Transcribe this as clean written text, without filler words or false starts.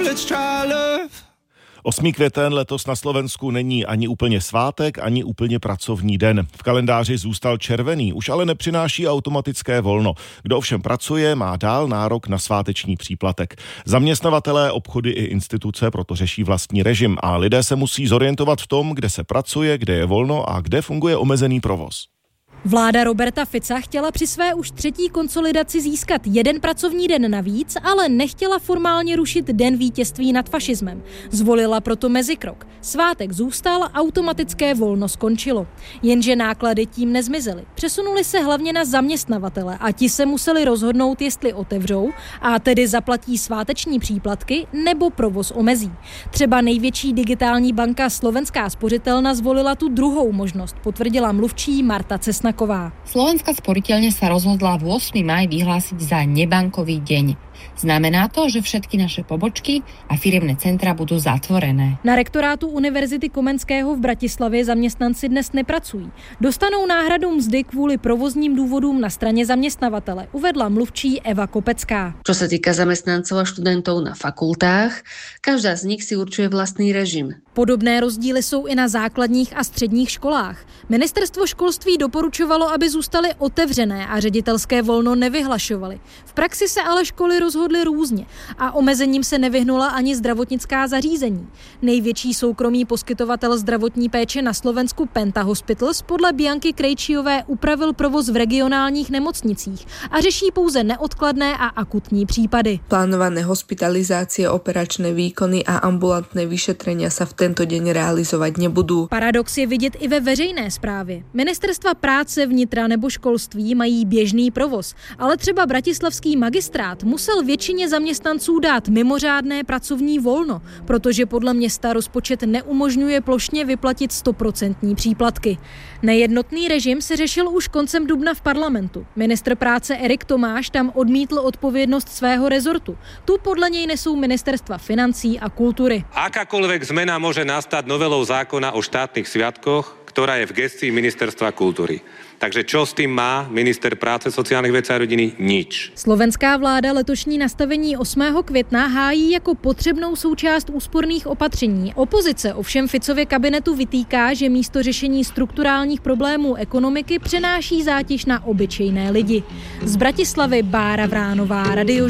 let's try love. 8. květen letos na Slovensku není ani úplně svátek, ani úplně pracovní den. V kalendáři zůstal červený, už ale nepřináší automatické volno. Kdo ovšem pracuje, má dál nárok na sváteční příplatek. Zaměstnavatelé, obchody i instituce proto řeší vlastní režim a lidé se musí zorientovat v tom, kde se pracuje, kde je volno a kde funguje omezený provoz. Vláda Roberta Fica chtěla při své už 3. konsolidaci získat 1 pracovní den navíc, ale nechtěla formálně rušit Den vítězství nad fašismem. Zvolila proto mezikrok. Svátek zůstal, automatické volno skončilo. Jenže náklady tím nezmizely. Přesunuli se hlavně na zaměstnavatele a ti se museli rozhodnout, jestli otevřou a tedy zaplatí sváteční příplatky nebo provoz omezí. Třeba největší digitální banka Slovenská spořitelna zvolila tu druhou možnost, potvrdila mluvčí Marta Cesnaková. Slovenská sporiteľňa sa rozhodla v 8. máj vyhlásiť za nebankový deň. Znamená to, že všetky naše pobočky a firemné centra budú zatvorené. Na rektorátu Univerzity Komenského v Bratislavě zaměstnanci dnes nepracují. Dostanou náhradu mzdy kvůli provozním důvodům na straně zaměstnavatele, uvedla mluvčí Eva Kopecká. Čo sa týka zamestnancov a študentov na fakultách, každá z nich si určuje vlastný režim. Podobné rozdíly jsou i na základních a středních školách. Ministerstvo školství doporučovalo, aby zůstaly otevřené a ředitelské volno nevyhlašovaly. V praxi se ale školy rozhodly různě a omezením se nevyhnula ani zdravotnická zařízení. Největší soukromý poskytovatel zdravotní péče na Slovensku Penta Hospitals podle Bianky Krejčiové upravil provoz v regionálních nemocnicích a řeší pouze neodkladné a akutní případy. Plánované hospitalizácie, operačné výkony a ambulantné vyšetrenia sa v tento deň realizovať nebudú. Paradox je vidět i ve veřejné správě. Ministerstva práce, vnitra nebo školství mají běžný provoz, ale třeba bratislavský magistrát musel většině zaměstnanců dát mimořádné pracovní volno, protože podle města rozpočet neumožňuje plošně vyplatit 100% příplatky. Nejednotný režim se řešil už koncem dubna v parlamentu. Ministr práce Erik Tomáš tam odmítl odpovědnost svého rezortu. Tu podle něj nesou ministerstva financí a kultury. Akákoľvek zmena môže nastať novelou zákona o štátnych sviatkoch, ktorá je v gestii Ministerstva kultury. Takže čo s tým má minister práce, sociálnych vecí a rodiny? Nič. Slovenská vláda letošní nastavení 8. května hájí jako potřebnou součást úsporných opatření. Opozice ovšem Ficově kabinetu vytýká, že místo řešení strukturálních problémů ekonomiky přenáší zátěž na obyčejné lidi. Z Bratislavy Bára Vránová, Radio